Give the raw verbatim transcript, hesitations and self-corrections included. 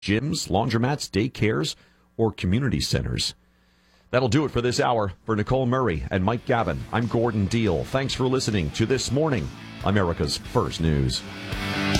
gyms, laundromats, daycares, or community centers. That'll do it for this hour. For Nicole Murray and Mike Gavin, I'm Gordon Deal. Thanks for listening to This Morning, America's First News.